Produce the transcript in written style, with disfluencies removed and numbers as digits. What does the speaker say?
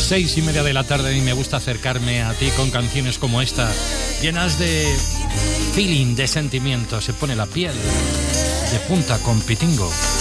6:30 de la tarde y me gusta acercarme a ti con canciones como esta, llenas de feeling, de sentimiento. Se pone la piel de punta con Pitingo.